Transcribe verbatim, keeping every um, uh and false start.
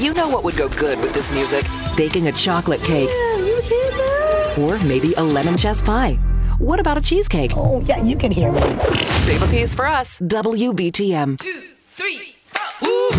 You know what would go good with this music? Baking a chocolate cake. Yeah, you hear that? Or maybe a lemon chess pie. What about a cheesecake? Oh, yeah, you can hear me. Save a piece for us. W B T M. Two, three.